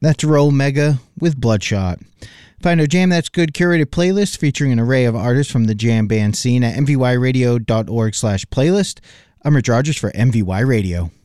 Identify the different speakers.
Speaker 1: That's Roll Mega with Bloodshot. Find a Jam That's Good curated playlist featuring an array of artists from the jam band scene at mvyradio.org/playlist. I'm Rich Rogers for MVY Radio.